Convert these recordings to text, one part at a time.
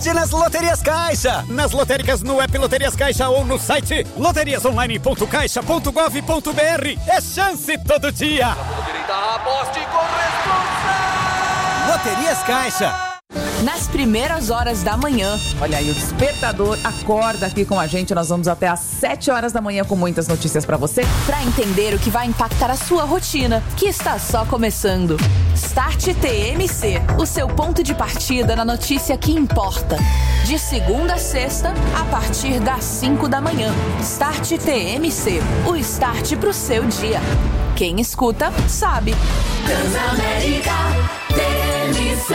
sorte nas Loterias Caixa. Nas lotéricas, no app Loterias Caixa ou no site loteriasonline.caixa.gov.br. É chance todo dia. Direita, aposte com responsa. Loterias Caixa. Nas primeiras horas da manhã, olha aí, o Despertador acorda aqui com a gente. Nós vamos até às 7 horas da manhã com muitas notícias pra você, pra entender o que vai impactar a sua rotina, que está só começando. Start TMC, o seu ponto de partida na notícia que importa. De segunda a sexta, a partir das 5 da manhã. Start TMC, o start pro seu dia. Quem escuta, sabe. Transamérica TMC.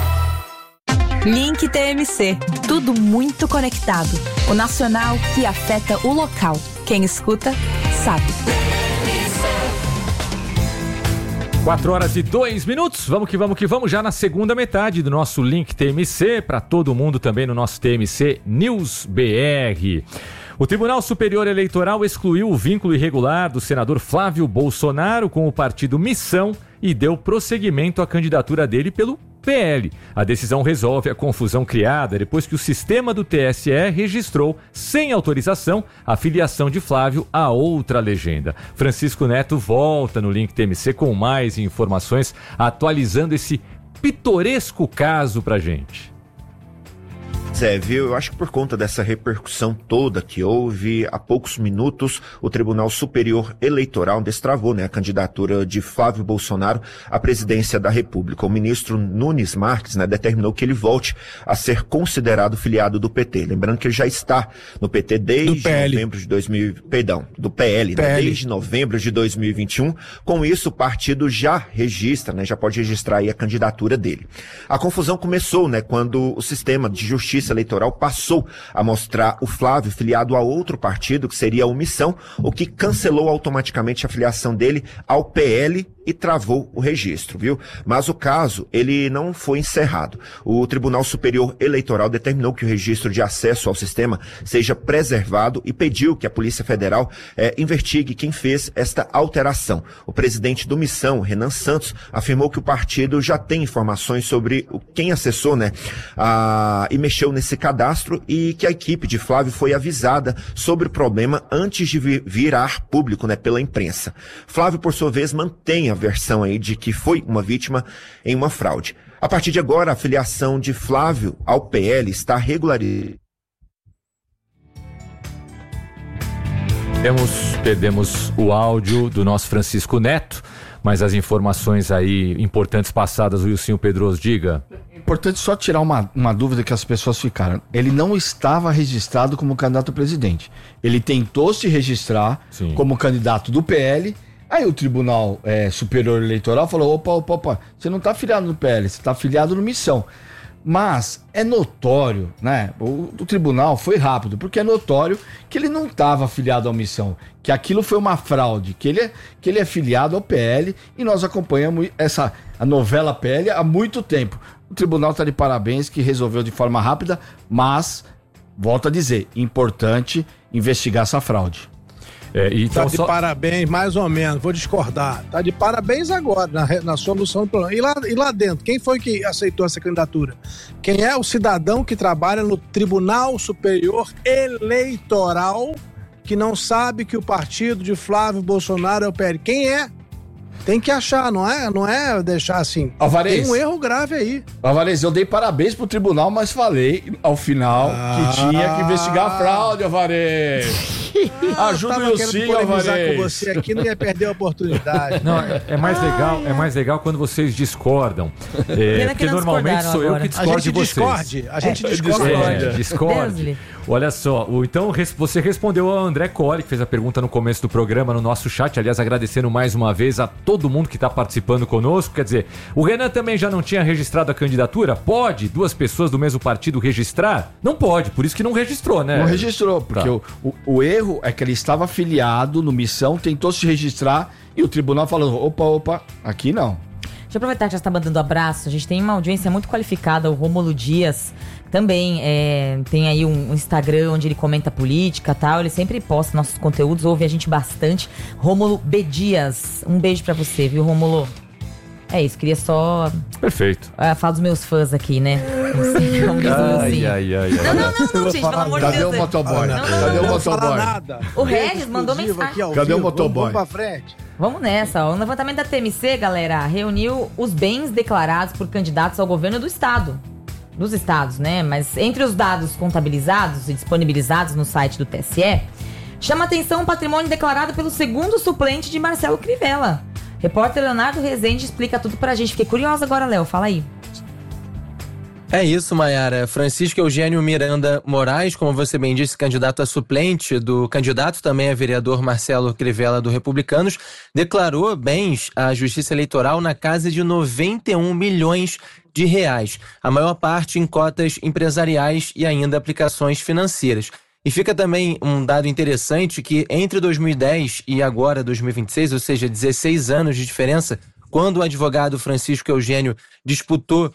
Link TMC, tudo muito conectado. O nacional que afeta o local. Quem escuta, sabe. 4h02. Vamos que vamos, já na segunda metade do nosso Link TMC, para todo mundo também no nosso TMC News BR. O Tribunal Superior Eleitoral excluiu o vínculo irregular do senador Flávio Bolsonaro com o partido Missão e deu prosseguimento à candidatura dele pelo PL. A decisão resolve a confusão criada depois que o sistema do TSE registrou, sem autorização, a filiação de Flávio a outra legenda. Francisco Neto volta no Link TMC com mais informações, atualizando esse pitoresco caso pra gente. Zé, viu? Eu acho que por conta dessa repercussão toda que houve, há poucos minutos, o Tribunal Superior Eleitoral destravou, a candidatura de Flávio Bolsonaro à presidência da República. O ministro Nunes Marques, determinou que ele volte a ser considerado filiado do PT. Lembrando que ele já está no PT desde novembro de 2000, do PL, desde novembro de 2021. Com isso, o partido já registra, já pode registrar aí a candidatura dele. A confusão começou, quando o sistema de justiça eleitoral passou a mostrar o Flávio filiado a outro partido, que seria a Missão, o que cancelou automaticamente a filiação dele ao PL e travou o registro, viu? Mas o caso, ele não foi encerrado. O Tribunal Superior Eleitoral determinou que o registro de acesso ao sistema seja preservado e pediu que a Polícia Federal investigue quem fez esta alteração. O presidente do Missão, Renan Santos, afirmou que o partido já tem informações sobre quem acessou, e mexeu nesse cadastro e que a equipe de Flávio foi avisada sobre o problema antes de virar público, pela imprensa. Flávio, por sua vez, mantém a versão aí de que foi uma vítima em uma fraude. A partir de agora, a filiação de Flávio ao PL está regularizada. Perdemos o áudio do nosso Francisco Neto, mas as informações aí importantes passadas, o Wilson Pedroso, diga. É importante só tirar uma dúvida que as pessoas ficaram. Ele não estava registrado como candidato a presidente. Ele tentou se registrar como candidato do PL. Aí o Tribunal Superior Eleitoral falou, opa, você não está filiado no PL, você está filiado no Missão. Mas é notório, o tribunal foi rápido, porque é notório que ele não estava afiliado à Missão, que aquilo foi uma fraude, que ele é filiado ao PL e nós acompanhamos a novela PL há muito tempo. O tribunal está de parabéns que resolveu de forma rápida, mas, volto a dizer, importante investigar essa fraude. Então tá de parabéns, mais ou menos, vou discordar. Tá de parabéns agora, na solução do problema. E lá dentro, quem foi que aceitou essa candidatura? Quem é o cidadão que trabalha no Tribunal Superior Eleitoral que não sabe que o partido de Flávio Bolsonaro é o PL? Quem é? Tem que achar, não é deixar assim. Alvarez, tem um erro grave aí. Alvarez, eu dei parabéns pro tribunal, mas falei ao final que tinha que investigar a fraude, Alvarez. Ajuda o Wilson, Alvarez. Com você aqui, não ia perder a oportunidade. Não, é mais legal quando vocês discordam. Porque normalmente sou eu que discordo de vocês. A gente discorde. Discorde. Olha só, então você respondeu ao André Colli, que fez a pergunta no começo do programa no nosso chat, aliás, agradecendo mais uma vez a todo mundo que está participando conosco. Quer dizer, o Renan também já não tinha registrado a candidatura? Pode duas pessoas do mesmo partido registrar? Não pode, por isso que não registrou, né? Não registrou, porque o erro é que ele estava afiliado no Missão, tentou se registrar e o tribunal falou, opa, aqui não. Deixa eu aproveitar que já está mandando abraço. A gente tem uma audiência muito qualificada, o Rômulo Dias também tem aí um Instagram onde ele comenta política e tal. Ele sempre posta nossos conteúdos, ouve a gente bastante. Rômulo B. Dias, um beijo pra você, viu, Rômulo? É isso, queria só Perfeito. falar dos meus fãs aqui, né? Não sei como diz assim. Não, gente, pelo amor de Deus. Cadê o motoboy? Cadê o motoboy? O Regis mandou mensagem. Cadê o motoboy? Vamos pra frente. Vamos nessa, ó. O levantamento da TMC, galera, reuniu os bens declarados por candidatos ao governo do estado. Dos estados, né? Mas entre os dados contabilizados e disponibilizados no site do TSE, chama atenção o patrimônio declarado pelo segundo suplente de Marcelo Crivella. Repórter Leonardo Rezende explica tudo pra gente. Fiquei curiosa agora, Léo. Fala aí. É isso, Mayara. Francisco Eugênio Miranda Moraes, como você bem disse, candidato a suplente do candidato também a vereador Marcelo Crivella do Republicanos, declarou bens à Justiça Eleitoral na casa de 91 milhões de reais. A maior parte em cotas empresariais e ainda aplicações financeiras. E fica também um dado interessante que entre 2010 e agora 2026, ou seja, 16 anos de diferença, quando o advogado Francisco Eugênio disputou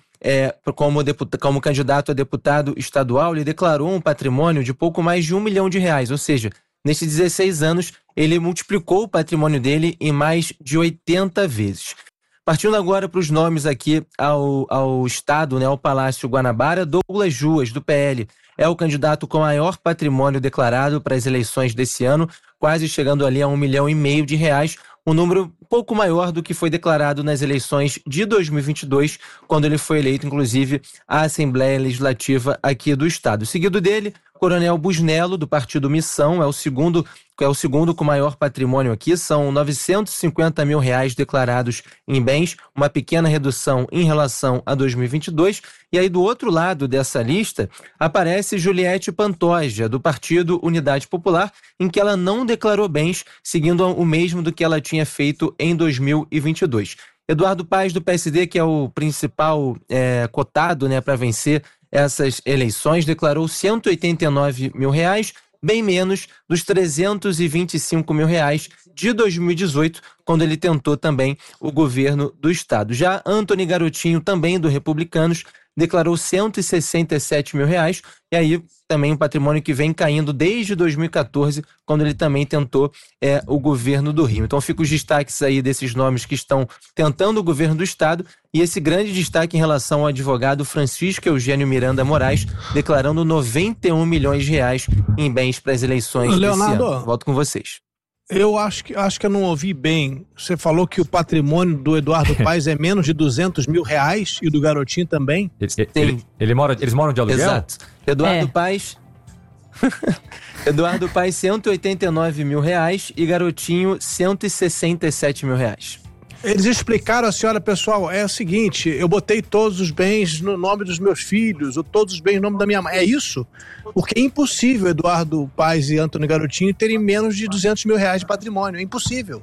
como candidato a deputado estadual, ele declarou um patrimônio de pouco mais de R$1 milhão, ou seja, nesses 16 anos ele multiplicou o patrimônio dele em mais de 80 vezes. Partindo agora para os nomes aqui ao estado, né, ao Palácio Guanabara, Douglas Ruas, do PL, é o candidato com maior patrimônio declarado para as eleições desse ano, quase chegando ali a R$1,5 milhão, um número pouco maior do que foi declarado nas eleições de 2022, quando ele foi eleito, inclusive, à Assembleia Legislativa aqui do estado. Seguido dele, Coronel Busnello, do Partido Missão, é o segundo com maior patrimônio aqui, são R$950 mil declarados em bens, uma pequena redução em relação a 2022. E aí, do outro lado dessa lista, aparece Juliette Pantoja, do Partido Unidade Popular, em que ela não declarou bens, seguindo o mesmo do que ela tinha feito em 2022. Eduardo Paes, do PSD, que é o principal cotado, né, para vencer essas eleições, declarou R$189 mil, bem menos dos R$325 mil de 2018, quando ele tentou também o governo do estado. Já Antony Garotinho, também do Republicanos, declarou R$167 mil, e aí também um patrimônio que vem caindo desde 2014, quando ele também tentou o governo do Rio. Então ficam os destaques aí desses nomes que estão tentando o governo do estado, e esse grande destaque em relação ao advogado Francisco Eugênio Miranda Moraes, declarando R$91 milhões em bens para as eleições desse ano. Volto com vocês. Eu acho que eu não ouvi bem. Você falou que o patrimônio do Eduardo Paes é menos de R$200 mil e do Garotinho também? Eles moram de aluguel? Exato. Eduardo Paes... Eduardo Paes, R$189 mil e Garotinho, R$167 mil. Eles explicaram a senhora, pessoal, é o seguinte, eu botei todos os bens no nome dos meus filhos, ou todos os bens no nome da minha mãe. É isso? Porque é impossível Eduardo Paes e Antony Garotinho terem menos de R$200 mil de patrimônio. É impossível.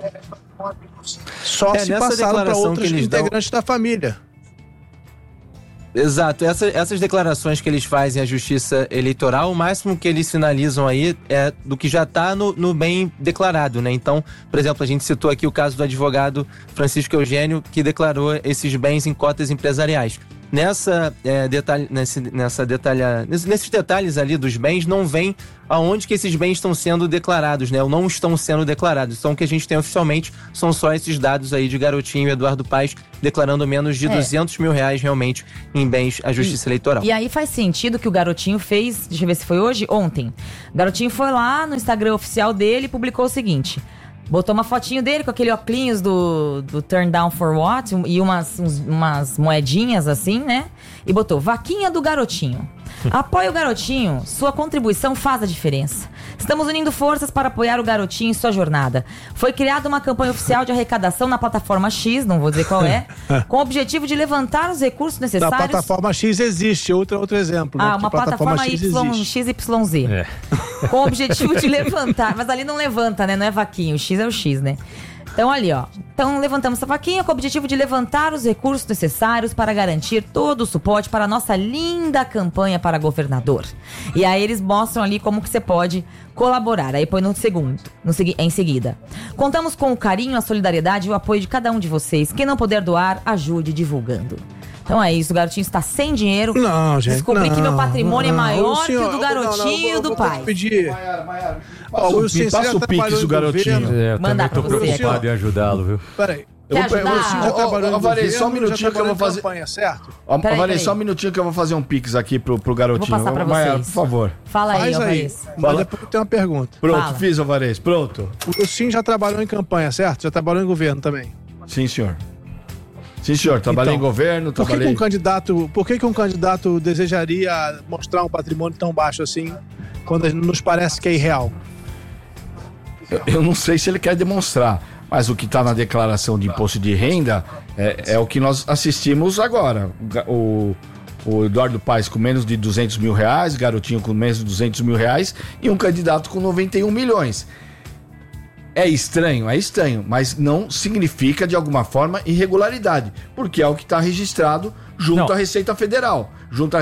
Só se passaram para outros integrantes da família. Exato, essas declarações que eles fazem à Justiça Eleitoral, o máximo que eles sinalizam aí é do que já está no bem declarado, né? Então, por exemplo, a gente citou aqui o caso do advogado Francisco Eugênio, que declarou esses bens em cotas empresariais. Nesses detalhes ali dos bens, não vem aonde que esses bens estão sendo declarados, né? Ou não estão sendo declarados. Então, o que a gente tem oficialmente são só esses dados aí de Garotinho e Eduardo Paes declarando menos de R$200 mil realmente em bens à Justiça Eleitoral. E aí faz sentido que o Garotinho fez, deixa eu ver se foi hoje, ontem. O Garotinho foi lá no Instagram oficial dele e publicou o seguinte... Botou uma fotinho dele com aquele óculos do Turn Down for What e umas moedinhas assim, né? E botou vaquinha do Garotinho. Apoie o Garotinho, sua contribuição faz a diferença. Estamos unindo forças para apoiar o Garotinho em sua jornada. Foi criada uma campanha oficial de arrecadação na plataforma X, não vou dizer qual é, com o objetivo de levantar os recursos necessários... Da plataforma X existe, outro exemplo. Né? Uma plataforma XYZ. Com o objetivo de levantar, mas ali não levanta, né? Não é vaquinha, o X é o X, né? Então ali, ó. Então levantamos essa vaquinha com o objetivo de levantar os recursos necessários para garantir todo o suporte para a nossa linda campanha para governador. E aí eles mostram ali como que você pode colaborar. Aí põe em seguida. Contamos com o carinho, a solidariedade e o apoio de cada um de vocês. Quem não puder doar, ajude divulgando. Então é isso, o Garotinho está sem dinheiro. Não, gente. Descobri que meu patrimônio é maior que o do Garotinho e do pai. Passa o Pix do Garotinho. Eu também tô preocupado em ajudá-lo, viu? Peraí. Alvarez, só um minutinho que eu vou fazer. Certo? Alvarez, só um minutinho que eu vou fazer um pix aqui pro garotinho. Vou passar pra Maiara, vocês. por favor. Fala aí, Alvarez. Mas depois eu tenho uma pergunta. Pronto, fiz, Alvarez, pronto. O Sim já trabalhou em campanha, certo? Já trabalhou em governo também? Sim, senhor. Sim, senhor. Trabalhei em governo, por que um candidato desejaria mostrar um patrimônio tão baixo assim, quando nos parece que é irreal? Eu não sei se ele quer demonstrar, mas o que está na declaração de imposto de renda é o que nós assistimos agora. O Eduardo Paes com menos de 200 mil reais, Garotinho com menos de 200 mil reais e um candidato com 91 milhões. É estranho, mas não significa de alguma forma irregularidade, porque é o que está registrado junto à Receita Federal.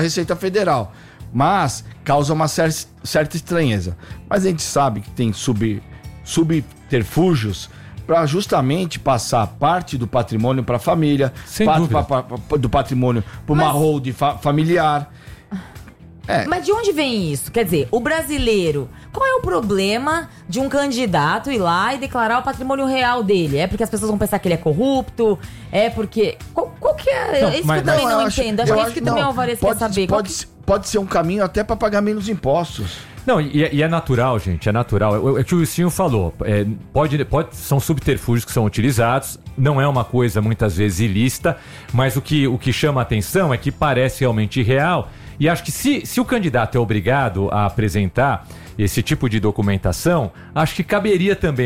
Mas causa uma certa estranheza. Mas a gente sabe que tem subterfúgios para justamente passar parte do patrimônio para a família, do patrimônio para uma holding familiar. Mas de onde vem isso? Quer dizer, o brasileiro, qual é o problema de um candidato ir lá e declarar o patrimônio real dele? É porque as pessoas vão pensar que ele é corrupto? É porque... Qual que é? Isso que eu também não entendo. Acho que isso que também o Alvarez quer saber. Pode ser um caminho até para pagar menos impostos. Não, e é natural, gente, é natural. É que o Wilson falou, são subterfúgios que são utilizados, não é uma coisa muitas vezes ilícita, mas o que chama a atenção é que parece realmente irreal. E acho que se o candidato é obrigado a apresentar esse tipo de documentação, acho que caberia também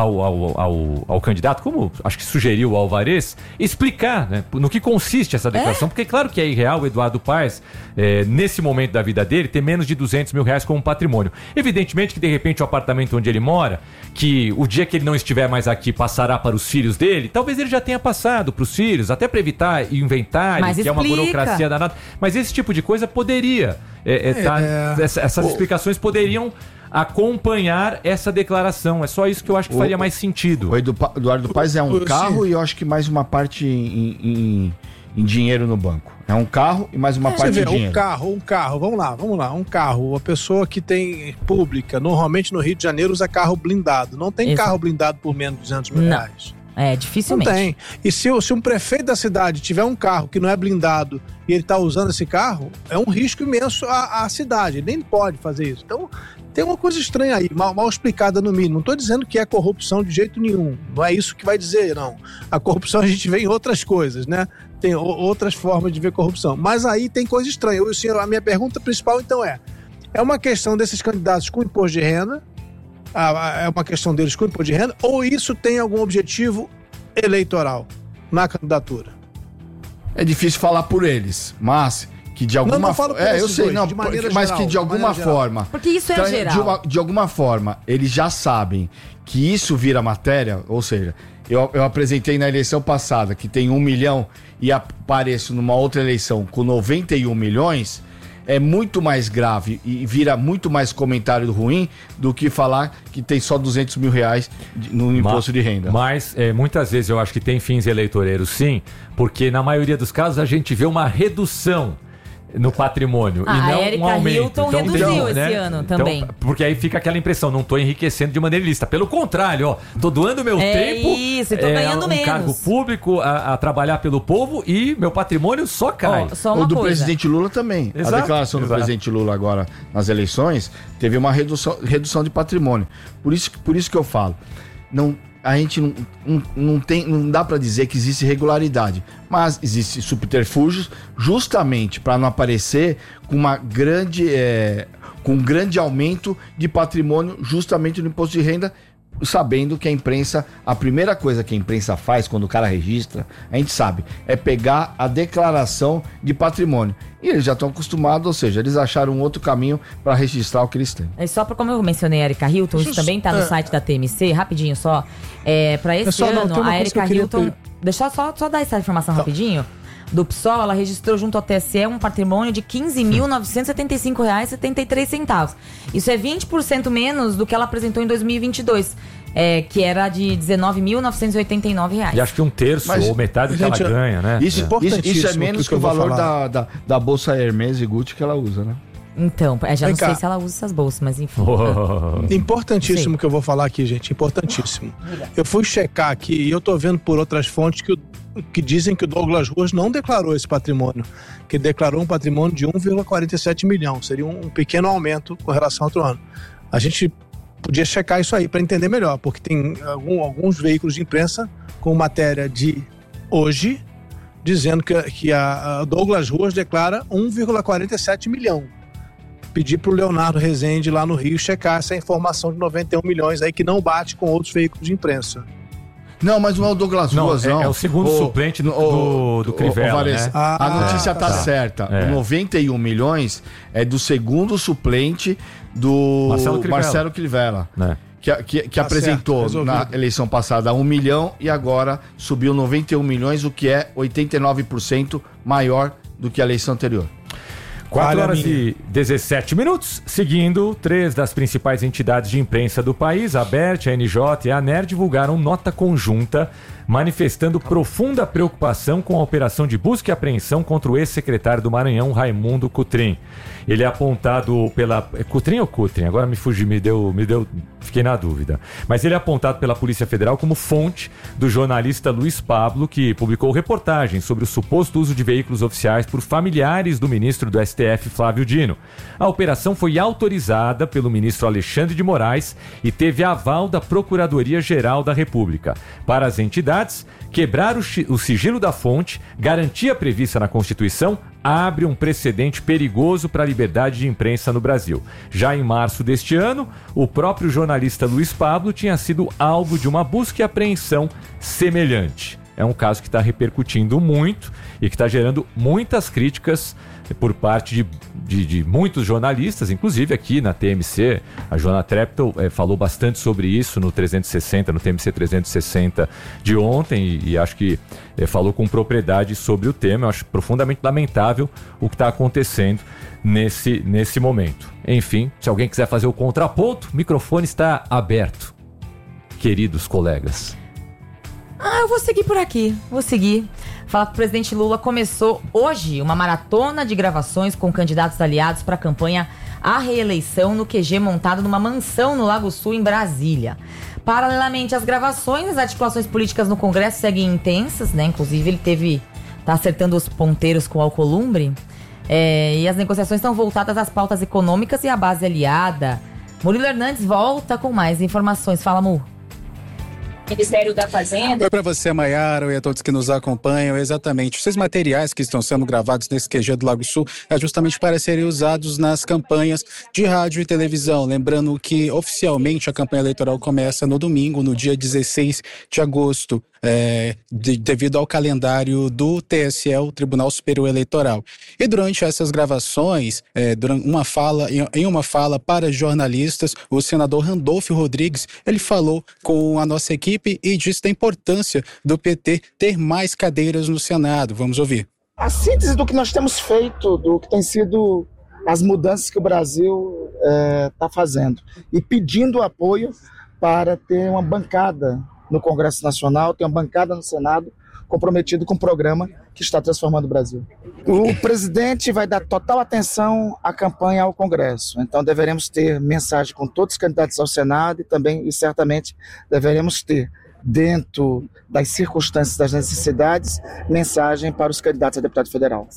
ao candidato, como acho que sugeriu o Alvarez, explicar, né, no que consiste essa declaração. Porque claro que é irreal o Eduardo Paes, nesse momento da vida dele, ter menos de 200 mil reais como patrimônio. Evidentemente que de repente o apartamento onde ele mora, que o dia que ele não estiver mais aqui passará para os filhos dele, talvez ele já tenha passado para os filhos, até para evitar inventário, que é uma burocracia danada. Mas esse tipo de coisa poderia... essas explicações poderiam acompanhar essa declaração. É só isso que eu acho que faria mais sentido. O Eduardo Paes é um carro e eu acho que mais uma parte em dinheiro no banco. É um carro e mais uma parte em dinheiro. Um carro, vamos lá. Um carro, a pessoa que tem pública, normalmente no Rio de Janeiro usa carro blindado. Não tem carro blindado por menos de 200 mil reais. Dificilmente. Não tem. E se um prefeito da cidade tiver um carro que não é blindado e ele está usando esse carro, é um risco imenso à cidade. Ele nem pode fazer isso. Então, tem uma coisa estranha aí, mal explicada no mínimo. Não estou dizendo que é corrupção de jeito nenhum. Não é isso que vai dizer, não. A corrupção a gente vê em outras coisas, né? Tem outras formas de ver corrupção. Mas aí tem coisa estranha. A minha pergunta principal, então, é uma questão desses candidatos com imposto de renda, é uma questão deles com imposto de renda, ou isso tem algum objetivo eleitoral na candidatura? É difícil falar por eles, mas que de alguma forma... eu sei, não, mas que de alguma forma... Porque isso é geral. De alguma forma, eles já sabem que isso vira matéria, ou seja, eu apresentei na eleição passada que tem 1 milhão e apareço numa outra eleição com 91 milhões... é muito mais grave e vira muito mais comentário ruim do que falar que tem só 200 mil reais no imposto de renda. Mas muitas vezes eu acho que tem fins eleitoreiros, sim, porque na maioria dos casos a gente vê uma redução no patrimônio e não um aumento. Hilton reduziu esse ano também. Então, porque aí fica aquela impressão, não estou enriquecendo de maneira ilícita. Pelo contrário, estou doando meu tempo ganhando um cargo público a trabalhar pelo povo e meu patrimônio só cai. O do presidente Lula também. Exato. A declaração do presidente Lula agora nas eleições teve uma redução de patrimônio. Por isso que eu falo, a gente não dá para dizer que existe irregularidade, mas existe subterfúgios justamente para não aparecer com com um grande aumento de patrimônio justamente no imposto de renda, sabendo que a primeira coisa que a imprensa faz quando o cara registra, a gente sabe, é pegar a declaração de patrimônio. E eles já estão acostumados, ou seja, eles acharam um outro caminho para registrar o que eles têm. Só para como eu mencionei a Erika Hilton, isso também está no site da TMC, rapidinho só. Para esse ano, a Erika Hilton... Deixa eu só dar essa informação rapidinho. Do PSOL, ela registrou junto ao TSE um patrimônio de R$ 15.975,73. Isso é 20% menos do que ela apresentou em 2022, que era de R$ 19.989. E acho que um terço ou metade do que ela ganha, né? Isso é menos que o valor da Bolsa Hermes e Gucci que ela usa, né? Então, já não sei se ela usa essas bolsas, mas enfim. Importantíssimo que eu vou falar aqui, gente. Importantíssimo. Eu fui checar aqui e eu tô vendo por outras fontes que dizem que o Douglas Ruas não declarou esse patrimônio. Que declarou um patrimônio de 1,47 milhão. Seria um pequeno aumento com relação ao outro ano. A gente podia checar isso aí para entender melhor, porque tem alguns veículos de imprensa com matéria de hoje dizendo que a Douglas Ruas declara 1,47 milhão. Pedir para o Leonardo Rezende lá no Rio checar essa informação de 91 milhões aí que não bate com outros veículos de imprensa. Não, mas não é o Douglas Ruas, não. É o segundo suplente do Crivella, né? A notícia tá certa. 91 milhões é do segundo suplente do Marcelo Crivella. Que apresentou na eleição passada 1 milhão e agora subiu 91 milhões, o que é 89% maior do que a eleição anterior. 4 horas e 17 minutos, seguindo, 3 das principais entidades de imprensa do país, a ABERT, a NJ e a ANER, divulgaram nota conjunta manifestando profunda preocupação com a operação de busca e apreensão contra o ex-secretário do Maranhão, Raimundo Cutrim. Ele é apontado pela... Cutrim ou Cutrim? Agora me fugi, fiquei na dúvida. Mas ele é apontado pela Polícia Federal como fonte do jornalista Luiz Pablo, que publicou reportagem sobre o suposto uso de veículos oficiais por familiares do ministro do STF, Flávio Dino. A operação foi autorizada pelo ministro Alexandre de Moraes e teve aval da Procuradoria-Geral da República. Para as entidades, quebrar o sigilo da fonte, garantia prevista na Constituição, abre um precedente perigoso para a liberdade de imprensa no Brasil. Já em março deste ano, o próprio jornalista Luiz Pablo tinha sido alvo de uma busca e apreensão semelhante. É um caso que está repercutindo muito e que está gerando muitas críticas por parte de muitos jornalistas, inclusive aqui na TMC. A Joana Treptow falou bastante sobre isso no TMC 360 de ontem e acho que falou com propriedade sobre o tema. Eu acho profundamente lamentável o que está acontecendo nesse momento. Enfim, se alguém quiser fazer o contraponto, o microfone está aberto, queridos colegas. Eu vou seguir por aqui, Falar que o presidente Lula começou hoje uma maratona de gravações com candidatos aliados para a campanha à reeleição no QG montado numa mansão no Lago Sul, em Brasília. Paralelamente às gravações, as articulações políticas no Congresso seguem intensas, né? Inclusive ele tá acertando os ponteiros com o Alcolumbre. E as negociações estão voltadas às pautas econômicas e à base aliada. Murilo Hernandes volta com mais informações. Fala, Mu. Ministério da Fazenda. Oi para você, Maiara, e a todos que nos acompanham. Exatamente. Esses materiais que estão sendo gravados nesse QG do Lago Sul é justamente para serem usados nas campanhas de rádio e televisão. Lembrando que oficialmente a campanha eleitoral começa no domingo, no dia 16 de agosto. Devido ao calendário do TSE, o Tribunal Superior Eleitoral. E durante essas gravações, em uma fala para jornalistas, o senador Randolfo Rodrigues, ele falou com a nossa equipe e disse da importância do PT ter mais cadeiras no Senado. Vamos ouvir. A síntese do que nós temos feito, do que tem sido as mudanças que o Brasil está fazendo e pedindo apoio para ter uma bancada no Congresso Nacional, tem uma bancada no Senado comprometido com um programa que está transformando o Brasil. O presidente vai dar total atenção à campanha ao Congresso, então deveremos ter mensagem com todos os candidatos ao Senado e certamente deveremos ter, dentro das circunstâncias, das necessidades, mensagem para os candidatos a deputado federal.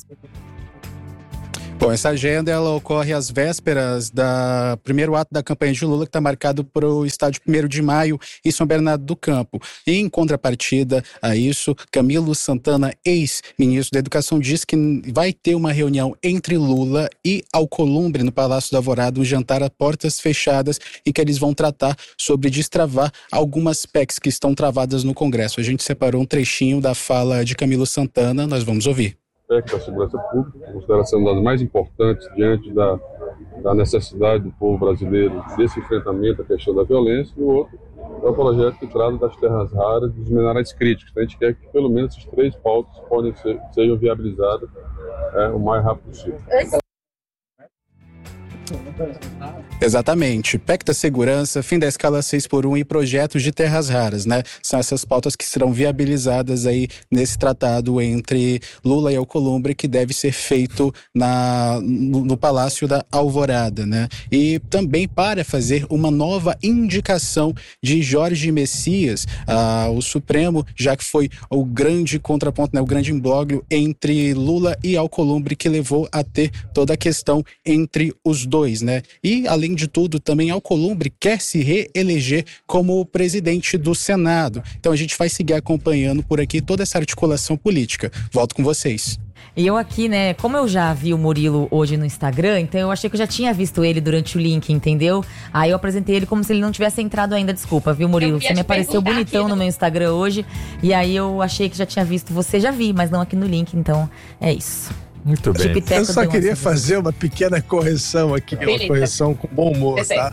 Bom, essa agenda ela ocorre às vésperas do primeiro ato da campanha de Lula, que está marcado para o estádio 1º de maio em São Bernardo do Campo. E em contrapartida a isso, Camilo Santana, ex-ministro da Educação, diz que vai ter uma reunião entre Lula e Alcolumbre no Palácio do Alvorada, um jantar a portas fechadas, e que eles vão tratar sobre destravar algumas PECs que estão travadas no Congresso. A gente separou um trechinho da fala de Camilo Santana, nós vamos ouvir. PEC da segurança pública, considera ser uma das mais importantes diante da necessidade do povo brasileiro desse enfrentamento à questão da violência, e o outro é o projeto que trata das terras raras e dos minerais críticos. Então, a gente quer que pelo menos esses 3 pautas sejam viabilizados o mais rápido possível. Exatamente. PEC da segurança, fim da escala 6x1 e projetos de terras raras, né? São essas pautas que serão viabilizadas aí nesse tratado entre Lula e Alcolumbre, que deve ser feito no Palácio da Alvorada, né? E também para fazer uma nova indicação de Jorge Messias ao Supremo, já que foi o grande contraponto, né? O grande imbróglio entre Lula e Alcolumbre que levou a ter toda a questão entre os dois, né? E, além de tudo, também Alcolumbre quer se reeleger como presidente do Senado. Então a gente vai seguir acompanhando por aqui toda essa articulação política. Volto com vocês. E eu aqui, né, como eu já vi o Murilo hoje no Instagram, então eu achei que eu já tinha visto ele durante o link, entendeu? Aí eu apresentei ele como se ele não tivesse entrado ainda, desculpa, viu, Murilo? Você me apareceu bonitão no meu Instagram hoje, e aí eu achei que já tinha visto você, já vi, mas não aqui no link, então é isso. Muito bem. Eu só queria fazer uma pequena correção aqui, uma correção com bom humor, tá?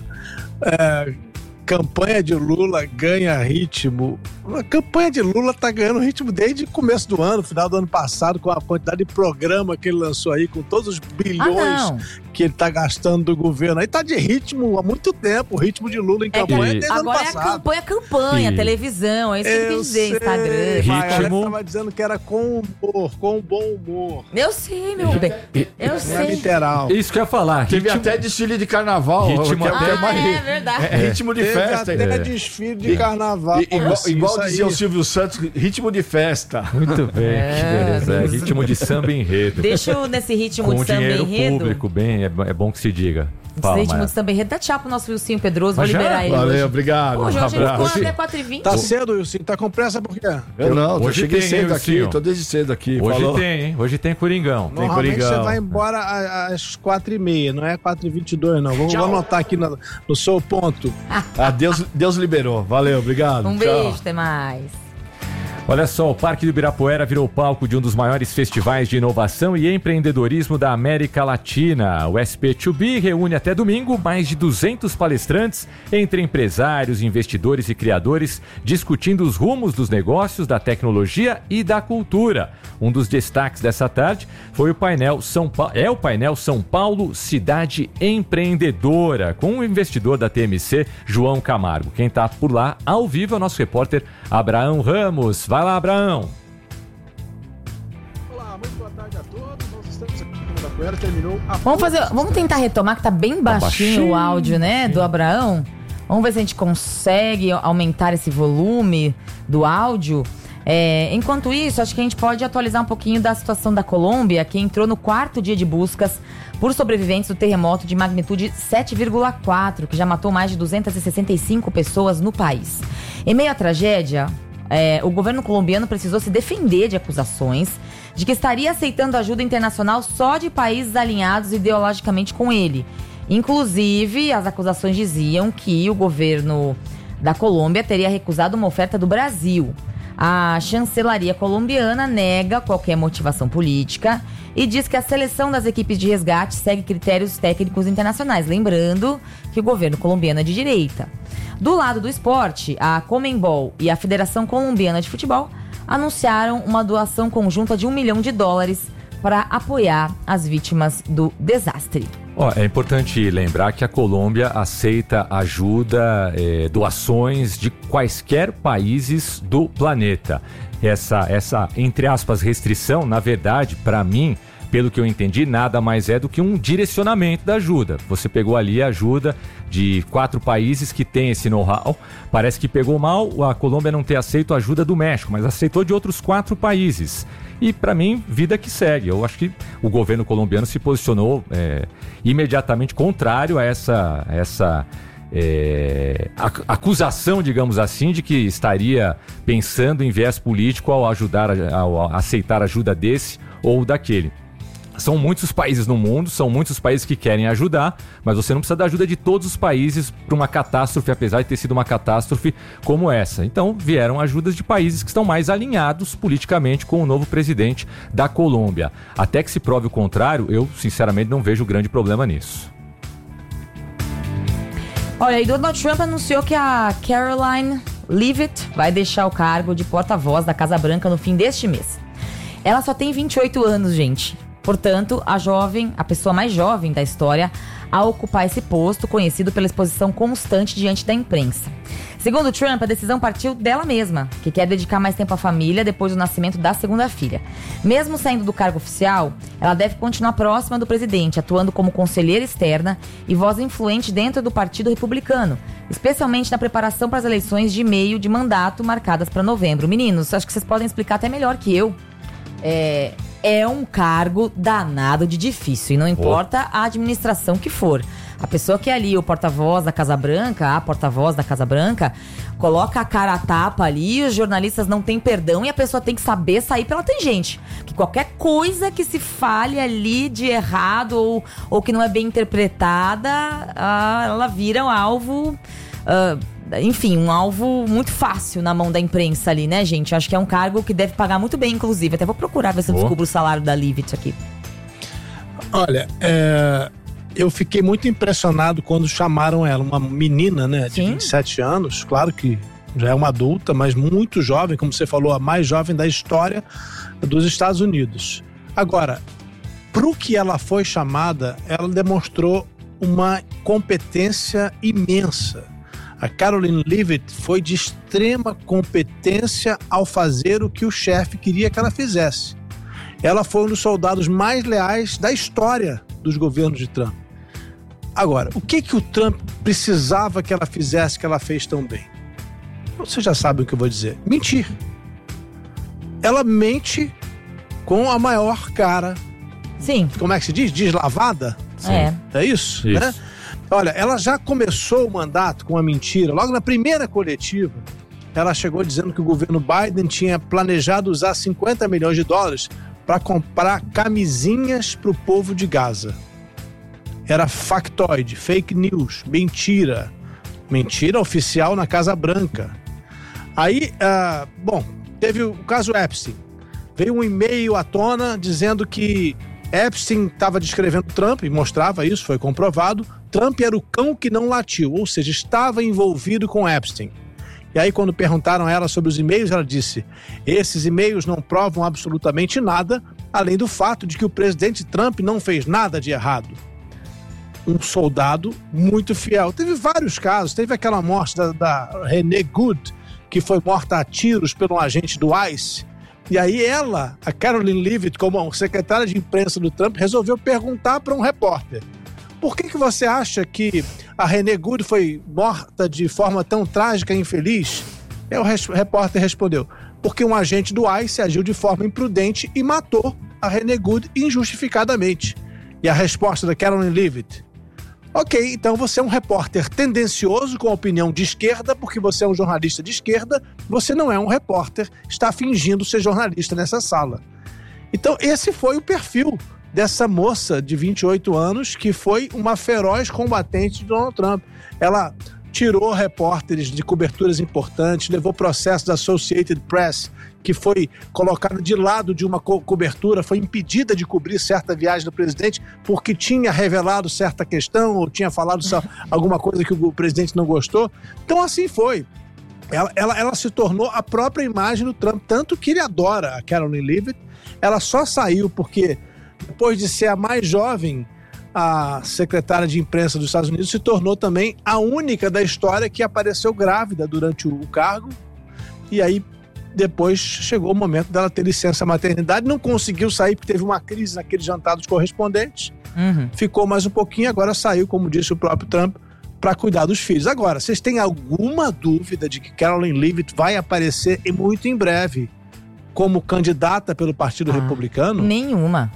Campanha de Lula ganha ritmo. A campanha de Lula tá ganhando ritmo desde o começo do ano, final do ano passado, com a quantidade de programa que ele lançou aí, com todos os bilhões que ele tá gastando do governo. Aí tá de ritmo há muito tempo, o ritmo de Lula em campanha desde o ano passado. Agora é campanha, televisão, é isso que ele quer dizer, Instagram. Ritmo. Tava dizendo que era com humor, com bom humor. Eu sei, meu bem. Eu sei. Não é literal. Isso que eu ia falar. Teve até desfile de carnaval. Ritmo é verdade. Ritmo de festa. Até desfile de carnaval. Igual dizia o Silvio Santos, ritmo de festa. Muito bem, que beleza. Ritmo de samba enredo. Deixa eu, nesse ritmo de samba enredo. Com dinheiro público, bem, é bom que se diga. Fala, ritmo de samba enredo. Dá tchau pro nosso Wilsinho Pedroso, vou liberar ele. Valeu, hoje. obrigado. Hoje ele ficou até 4h20. Tá cedo, Wilsinho? Tá com pressa por quê? Eu não, hoje cheguei tem, cedo aqui, tô desde cedo aqui. Hoje tem, hein? Hoje tem Coringão. Normalmente você vai embora às 4h30, não é 4h22, não. Vou anotar aqui no seu ponto. Deus liberou. Valeu, obrigado. Um beijo, até mais. Olha só, o Parque do Ibirapuera virou palco de um dos maiores festivais de inovação e empreendedorismo da América Latina. O SP2B reúne até domingo mais de 200 palestrantes entre empresários, investidores e criadores, discutindo os rumos dos negócios, da tecnologia e da cultura. Um dos destaques dessa tarde foi o painel São Paulo Cidade Empreendedora, com o investidor da TMC, João Camargo. Quem está por lá ao vivo é o nosso repórter Abraão Ramos. Vai lá, Abraão. Olá, muito boa tarde a todos. Nós estamos aqui no Ibirapuera, terminou a... Vamos tentar retomar, que tá bem baixinho o áudio, né, do Abraão. Vamos ver se a gente consegue aumentar esse volume do áudio. Enquanto isso, acho que a gente pode atualizar um pouquinho da situação da Colômbia, que entrou no 4º dia de buscas por sobreviventes do terremoto de magnitude 7,4, que já matou mais de 265 pessoas no país. Em meio à tragédia, o governo colombiano precisou se defender de acusações de que estaria aceitando ajuda internacional só de países alinhados ideologicamente com ele. Inclusive, as acusações diziam que o governo da Colômbia teria recusado uma oferta do Brasil. A chancelaria colombiana nega qualquer motivação política e diz que a seleção das equipes de resgate segue critérios técnicos internacionais. Lembrando que o governo colombiano é de direita. Do lado do esporte, a Conmebol e a Federação Colombiana de Futebol anunciaram uma doação conjunta de $1 milhão para apoiar as vítimas do desastre. É importante lembrar que a Colômbia aceita ajuda, doações de quaisquer países do planeta. Essa, entre aspas, restrição, na verdade, para mim, pelo que eu entendi, nada mais é do que um direcionamento da ajuda. Você pegou ali a ajuda de 4 países que têm esse know-how. Parece que pegou mal a Colômbia não ter aceito a ajuda do México, mas aceitou de outros 4 países. E, para mim, vida que segue. Eu acho que o governo colombiano se posicionou imediatamente contrário a essa acusação, digamos assim, de que estaria pensando em viés político ao aceitar ajuda desse ou daquele. São muitos países no mundo, são muitos países que querem ajudar, mas você não precisa da ajuda de todos os países para uma catástrofe, apesar de ter sido uma catástrofe como essa. Então vieram ajudas de países que estão mais alinhados politicamente com o novo presidente da Colômbia. Até que se prove o contrário, eu sinceramente não vejo grande problema nisso. Olha, e Donald Trump anunciou que a Caroline Leavitt vai deixar o cargo de porta-voz da Casa Branca no fim deste mês. Ela só tem 28 anos, gente. Portanto, a pessoa mais jovem da história a ocupar esse posto, conhecido pela exposição constante diante da imprensa. Segundo Trump, a decisão partiu dela mesma, que quer dedicar mais tempo à família depois do nascimento da segunda filha. Mesmo saindo do cargo oficial, ela deve continuar próxima do presidente, atuando como conselheira externa e voz influente dentro do Partido Republicano, especialmente na preparação para as eleições de meio de mandato marcadas para novembro. Meninos, acho que vocês podem explicar até melhor que eu. É um cargo danado de difícil, e não importa a administração que for. A pessoa que é ali, o porta-voz da Casa Branca, a porta-voz da Casa Branca, coloca a cara a tapa ali, os jornalistas não têm perdão e a pessoa tem que saber sair pela tangente. Que qualquer coisa que se fale ali de errado ou que não é bem interpretada, ela vira um alvo... enfim, um alvo muito fácil na mão da imprensa ali, né, gente? Acho que é um cargo que deve pagar muito bem, inclusive. Até vou procurar ver se eu descubro o salário da Leavitt aqui. Olha, eu fiquei muito impressionado quando chamaram ela, uma menina, né, de 27 anos, claro que já é uma adulta, mas muito jovem, como você falou, a mais jovem da história dos Estados Unidos. Agora, pro que ela foi chamada, ela demonstrou uma competência imensa. A Karoline Leavitt foi de extrema competência ao fazer o que o chefe queria que ela fizesse. Ela foi um dos soldados mais leais da história dos governos de Trump. Agora, o que o Trump precisava que ela fizesse que ela fez tão bem? Você já sabe o que eu vou dizer. Mentir. Ela mente com a maior cara. Sim. Como é que se diz? Deslavada? Sim. É isso? Né? Olha, ela já começou o mandato com uma mentira. Logo na primeira coletiva, ela chegou dizendo que o governo Biden tinha planejado usar 50 milhões de dólares para comprar camisinhas para o povo de Gaza. Era factoide, fake news, mentira. Mentira oficial na Casa Branca. Aí, teve o caso Epstein. Veio um e-mail à tona dizendo que Epstein estava descrevendo Trump, e mostrava isso, foi comprovado. Trump era o cão que não latiu, ou seja, estava envolvido com Epstein. E aí, quando perguntaram a ela sobre os e-mails, ela disse: esses e-mails não provam absolutamente nada, além do fato de que o presidente Trump não fez nada de errado. Um soldado muito fiel. Teve vários casos, teve aquela morte da Renee Good, que foi morta a tiros por um agente do ICE. E aí ela, a Karoline Leavitt, como secretária de imprensa do Trump, resolveu perguntar para um repórter: por que você acha que a Renee Good foi morta de forma tão trágica e infeliz? E o repórter respondeu: porque um agente do ICE agiu de forma imprudente e matou a Renee Good injustificadamente. E a resposta da Karoline Leavitt: ok, então você é um repórter tendencioso com opinião de esquerda, porque você é um jornalista de esquerda, você não é um repórter, está fingindo ser jornalista nessa sala. Então esse foi o perfil dessa moça de 28 anos que foi uma feroz combatente de Donald Trump. Ela tirou repórteres de coberturas importantes, levou processo da Associated Press, que foi colocada de lado de uma cobertura, foi impedida de cobrir certa viagem do presidente porque tinha revelado certa questão ou tinha falado alguma coisa que o presidente não gostou. Então assim foi. Ela se tornou a própria imagem do Trump, tanto que ele adora a Karoline Leavitt. Ela só saiu porque, depois de ser a mais jovem, a secretária de imprensa dos Estados Unidos se tornou também a única da história que apareceu grávida durante o cargo. E aí, depois chegou o momento dela ter licença maternidade, não conseguiu sair porque teve uma crise naquele jantar dos correspondentes, ficou mais um pouquinho, agora saiu, como disse o próprio Trump, para cuidar dos filhos. Agora, vocês têm alguma dúvida de que Karoline Leavitt vai aparecer muito em breve como candidata pelo Partido Republicano? Nenhuma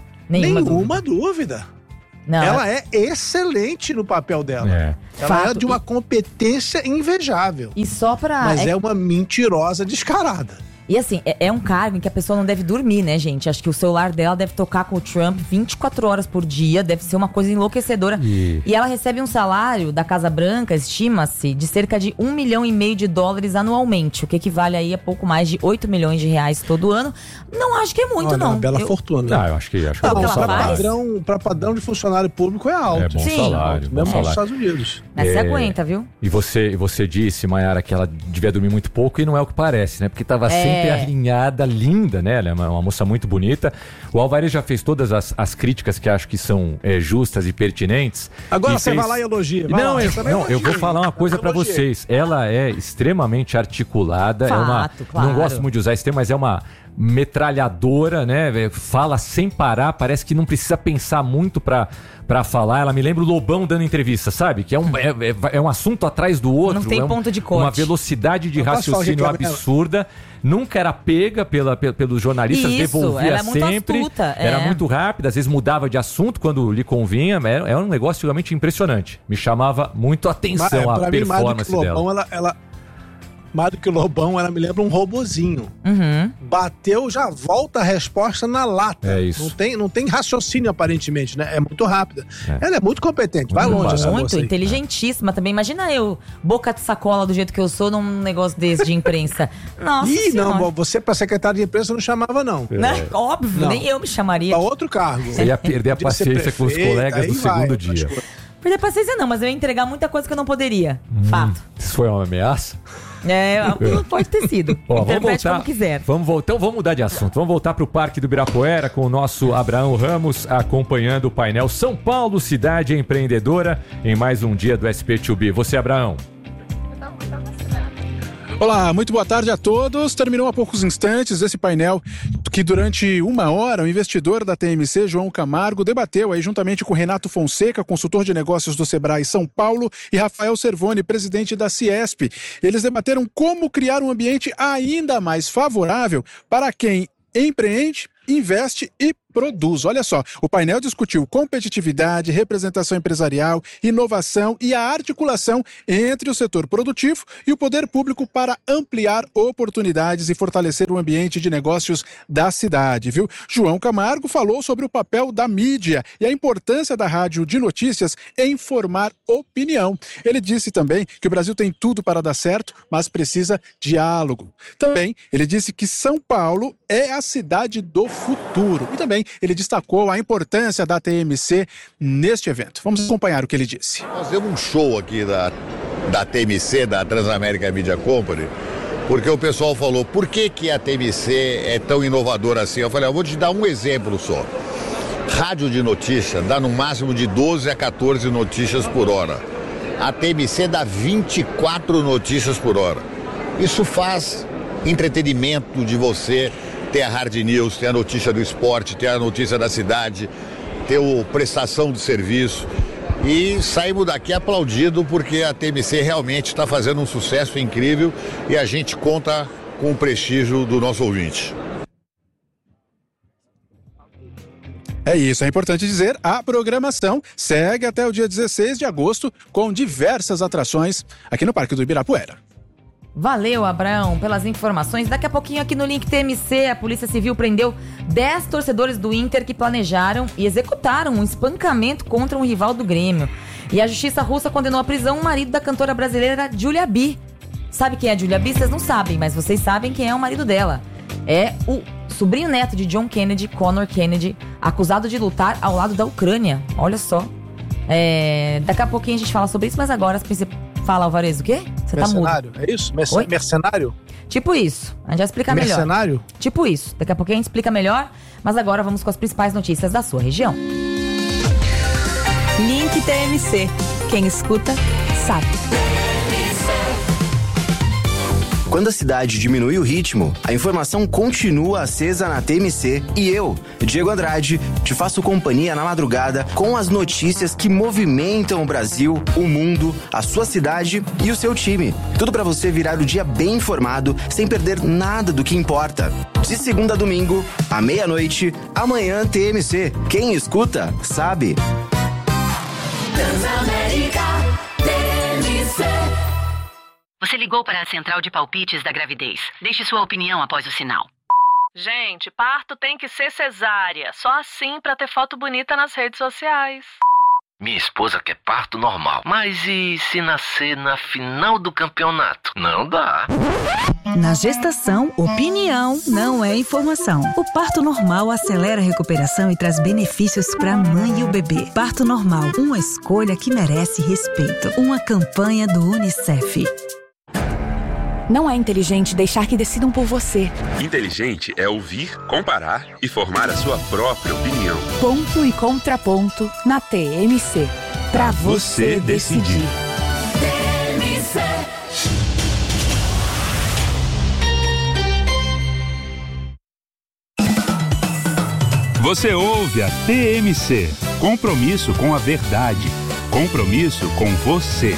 dúvida. Não, ela é excelente no papel dela. Ela é de uma competência invejável. E só pra... Mas é uma mentirosa descarada. E assim, é um cargo em que a pessoa não deve dormir, né, gente? Acho que o celular dela deve tocar com o Trump 24 horas por dia, deve ser uma coisa enlouquecedora. E ela recebe um salário da Casa Branca, estima-se, de cerca de $1,5 milhão anualmente, o que equivale aí a pouco mais de R$8 milhões todo ano. Não acho que é muito, não. É uma bela fortuna. Eu acho que para padrão de funcionário público é alto. É bom salário. Mesmo nos Estados Unidos. Mas você aguenta, viu? E você disse, Mayara, que ela devia dormir muito pouco e não é o que parece, né? Porque tava sempre super alinhada, linda, né? Ela é uma moça muito bonita. O Álvares já fez todas as críticas que acho que são justas e pertinentes. Agora você vai lá e elogia. Eu vou falar uma coisa pra vocês. Ela é extremamente articulada. Fato, claro. Não gosto muito de usar esse termo, mas é uma metralhadora, né? Fala sem parar, parece que não precisa pensar muito pra falar. Ela me lembra o Lobão dando entrevista, sabe? Que é um assunto atrás do outro. Não tem ponto de corte. Uma velocidade de raciocínio absurda. Nunca era pega pelos jornalistas, devolvia ela é muito sempre. Astuta, era muito rápida, às vezes mudava de assunto quando lhe convinha. Era um negócio realmente impressionante. Me chamava muito a atenção a performance dela. Mais do que o Lobão, ela me lembra um robozinho. Bateu, já volta a resposta na lata. É isso. Não tem raciocínio, aparentemente, né? É muito rápida. Ela é muito competente, vai longe essa moça aí. Inteligentíssima também. Imagina eu, boca de sacola do jeito que eu sou, num negócio desse de imprensa. Nossa senhora. Não, você pra secretário de imprensa não chamava, não. Né? Óbvio, nem eu me chamaria. Pra outro cargo. Você ia perder a paciência com os colegas do segundo dia. Perder paciência não, mas eu ia entregar muita coisa que eu não poderia. Fato. Isso foi uma ameaça? Pode ter sido. Interprete como quiser. Então vamos mudar de assunto. Vamos voltar para o Parque do Ibirapuera com o nosso Abraão Ramos acompanhando o painel São Paulo, Cidade Empreendedora, em mais um dia do SP2B. Você, Abraão. Olá, muito boa tarde a todos. Terminou há poucos instantes esse painel que durante 1 hora o investidor da TMC, João Camargo, debateu aí juntamente com Renato Fonseca, consultor de negócios do Sebrae São Paulo, e Rafael Servoni, presidente da Ciesp. Eles debateram como criar um ambiente ainda mais favorável para quem empreende, investe e produz. Olha só, o painel discutiu competitividade, representação empresarial, inovação e a articulação entre o setor produtivo e o poder público para ampliar oportunidades e fortalecer o ambiente de negócios da cidade, viu? João Camargo falou sobre o papel da mídia e a importância da rádio de notícias em formar opinião. Ele disse também que o Brasil tem tudo para dar certo, mas precisa de diálogo. Também ele disse que São Paulo é a cidade do futuro. E também ele destacou a importância da TMC neste evento. Vamos acompanhar o que ele disse. Nós demos um show aqui da TMC, da Transamérica Media Company, porque o pessoal falou, por que a TMC é tão inovadora assim? Eu falei, eu vou te dar um exemplo só. Rádio de notícia dá no máximo de 12 a 14 notícias por hora. A TMC dá 24 notícias por hora. Isso faz entretenimento de você ter a Hard News, ter a notícia do esporte, ter a notícia da cidade, ter a prestação de serviço. E saímos daqui aplaudido porque a TMC realmente está fazendo um sucesso incrível e a gente conta com o prestígio do nosso ouvinte. É isso, é importante dizer, a programação segue até o dia 16 de agosto com diversas atrações aqui no Parque do Ibirapuera. Valeu, Abraão, pelas informações. Daqui a pouquinho aqui no Link TMC, a Polícia Civil prendeu 10 torcedores do Inter que planejaram e executaram um espancamento contra um rival do Grêmio. E a Justiça Russa condenou à prisão o marido da cantora brasileira Julia B. Sabe quem é a Julia B? Vocês não sabem, mas vocês sabem quem é o marido dela. É o sobrinho neto de John Kennedy, Conor Kennedy, acusado de lutar ao lado da Ucrânia. Olha só. Daqui a pouquinho a gente fala sobre isso, mas agora as principais... Fala, Álvares, o quê? Você tá mudo. Mercenário, é isso? Mercenário? Tipo isso. A gente vai explicar melhor. Mercenário? Tipo isso. Daqui a pouquinho a gente explica melhor, mas agora vamos com as principais notícias da sua região. Link TMC. Quem escuta, sabe. Quando a cidade diminui o ritmo, a informação continua acesa na TMC e eu, Diego Andrade, te faço companhia na madrugada com as notícias que movimentam o Brasil, o mundo, a sua cidade e o seu time. Tudo para você virar o dia bem informado, sem perder nada do que importa. De segunda a domingo, à meia-noite, amanhã TMC. Quem escuta, sabe. Transamérica TMC. Você ligou para a central de palpites da gravidez. Deixe sua opinião após o sinal. Gente, parto tem que ser cesárea. Só assim pra ter foto bonita nas redes sociais. Minha esposa quer parto normal. Mas e se nascer na final do campeonato? Não dá. Na gestação, opinião não é informação. O parto normal acelera a recuperação e traz benefícios para a mãe e o bebê. Parto normal, uma escolha que merece respeito. Uma campanha do UNICEF. Não é inteligente deixar que decidam por você. Inteligente é ouvir, comparar e formar a sua própria opinião. Ponto e contraponto na TMC. Pra você decidir. TMC. Você ouve a TMC. Compromisso com a verdade. Compromisso com você.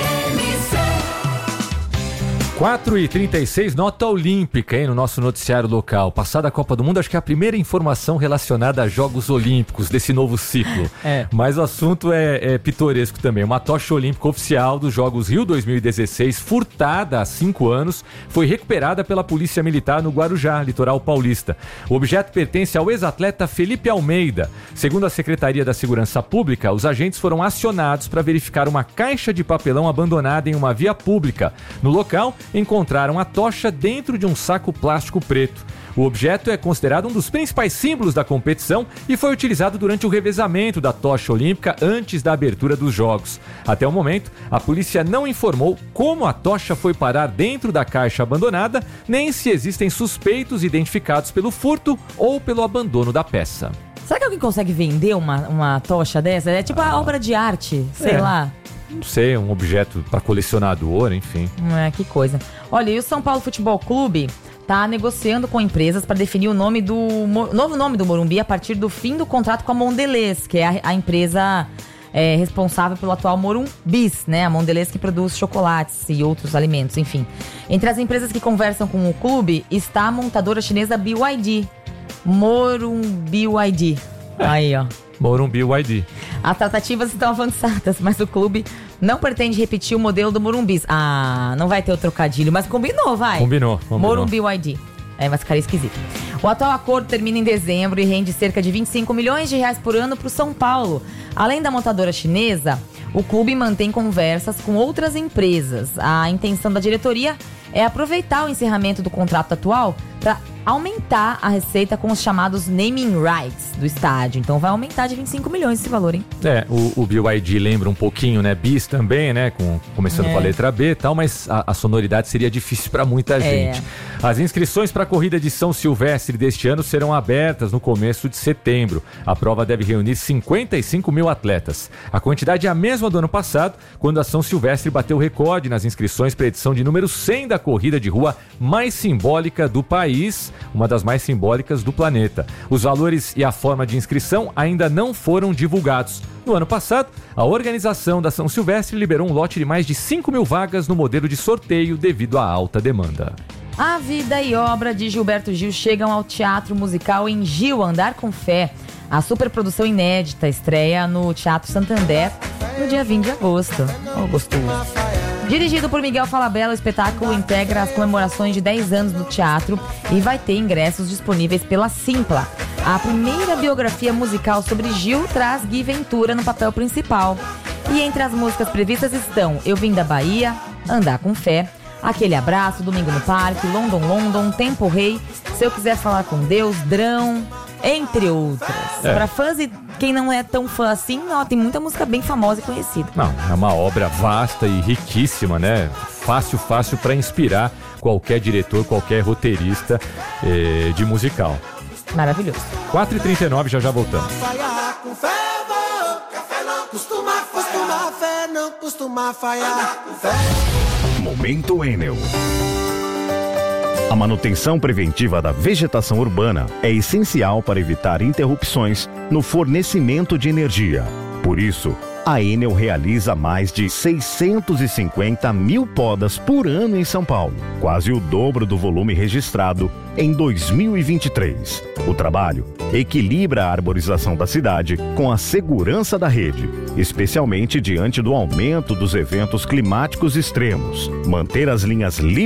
4h36, nota olímpica, hein, no nosso noticiário local. Passada a Copa do Mundo, acho que é a primeira informação relacionada a Jogos Olímpicos desse novo ciclo. Mas o assunto é pitoresco também. Uma tocha olímpica oficial dos Jogos Rio 2016, furtada há 5 anos, foi recuperada pela Polícia Militar no Guarujá, litoral paulista. O objeto pertence ao ex-atleta Felipe Almeida. Segundo a Secretaria da Segurança Pública, os agentes foram acionados para verificar uma caixa de papelão abandonada em uma via pública. No local, encontraram a tocha dentro de um saco plástico preto. O objeto é considerado um dos principais símbolos da competição e foi utilizado durante o revezamento da tocha olímpica antes da abertura dos Jogos. Até o momento, a polícia não informou como a tocha foi parar dentro da caixa abandonada, nem se existem suspeitos identificados pelo furto ou pelo abandono da peça. Será que alguém consegue vender uma tocha dessa? É tipo a obra de arte, sei lá. Não sei, um objeto para colecionador, enfim. Que coisa. Olha, e o São Paulo Futebol Clube tá negociando com empresas para definir o nome novo nome do Morumbi a partir do fim do contrato com a Mondelez, que é a empresa responsável pelo atual Morumbis, né? A Mondelez que produz chocolates e outros alimentos, enfim. Entre as empresas que conversam com o clube está a montadora chinesa BYD. BYD. Aí, ó. Morumbi. As tratativas estão avançadas, mas o clube não pretende repetir o modelo do Morumbis. Não vai ter o trocadilho, mas combinou, vai. Combinou. Morumbi YD. Vai ficar esquisito. O atual acordo termina em dezembro e rende cerca de 25 milhões de reais por ano para o São Paulo. Além da montadora chinesa, o clube mantém conversas com outras empresas. A intenção da diretoria é aproveitar o encerramento do contrato atual para aumentar a receita com os chamados naming rights do estádio. Então vai aumentar de 25 milhões esse valor, hein? O BYD lembra um pouquinho, né? Bis também, né? Começando com a letra B e tal, mas a sonoridade seria difícil para muita gente. As inscrições para a corrida de São Silvestre deste ano serão abertas no começo de setembro. A prova deve reunir 55 mil atletas. A quantidade é a mesma do ano passado, quando a São Silvestre bateu recorde nas inscrições para a edição de número 100 da corrida de rua mais simbólica do país, uma das mais simbólicas do planeta. Os valores e a forma de inscrição ainda não foram divulgados. No ano passado, a organização da São Silvestre liberou um lote de mais de 5 mil vagas no modelo de sorteio devido à alta demanda. A vida e obra de Gilberto Gil chegam ao Teatro Musical em Gil, Andar com Fé. A superprodução inédita estreia no Teatro Santander no dia 20 de agosto. Gostoso. Dirigido por Miguel Falabella, o espetáculo integra as comemorações de 10 anos do teatro e vai ter ingressos disponíveis pela Simpla. A primeira biografia musical sobre Gil traz Gui Ventura no papel principal. E entre as músicas previstas estão Eu Vim da Bahia, Andar com Fé, Aquele Abraço, Domingo no Parque, London, London, Tempo Rei, Se Eu Quiser Falar com Deus, Drão, entre outras. Para fãs e quem não é tão fã assim, tem muita música bem famosa e conhecida. Não, é uma obra vasta e riquíssima, né? Fácil para inspirar qualquer diretor, qualquer roteirista de musical. Maravilhoso. 4h39, já voltamos. Momento Enel. A manutenção preventiva da vegetação urbana é essencial para evitar interrupções no fornecimento de energia. Por isso, a Enel realiza mais de 650 mil podas por ano em São Paulo, quase o dobro do volume registrado em 2023. O trabalho equilibra a arborização da cidade com a segurança da rede, especialmente diante do aumento dos eventos climáticos extremos. Manter as linhas livres